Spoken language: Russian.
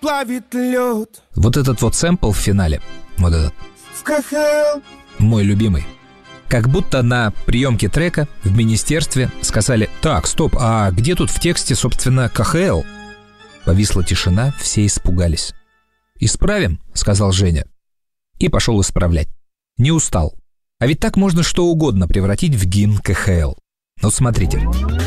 плавит лед. Вот этот вот сэмпл в финале, вот этот, В КХЛ. мой любимый. Как будто на приемке трека в министерстве сказали: так, стоп, а где тут в тексте, собственно, КХЛ? Повисла тишина, все испугались. «Исправим», — сказал Женя. И пошел исправлять. Не устал. А ведь так можно что угодно превратить в гимн КХЛ. Ну смотрите.